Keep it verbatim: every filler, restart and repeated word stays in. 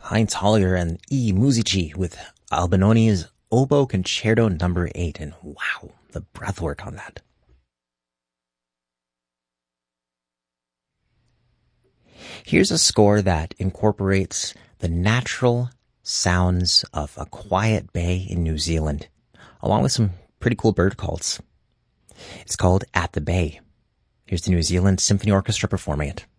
Heinz Hollier and E. Musici with Albinoni's Oboe Concerto number eight, and wow, the breathwork on that. Here's a score that incorporates the natural sounds of a quiet bay in New Zealand, along with some pretty cool bird calls. It's called At the Bay. Here's the New Zealand Symphony Orchestra performing it.